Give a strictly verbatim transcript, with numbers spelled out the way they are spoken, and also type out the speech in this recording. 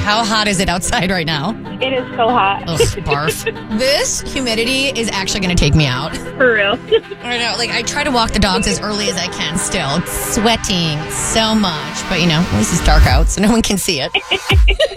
How hot is it outside right now? It is so hot. Ugh, barf. This humidity is actually going to take me out. For real. I know. Like, I try to walk the dogs as early as I can still. It's sweating so much. But, you know, at least it's dark out, so no one can see it.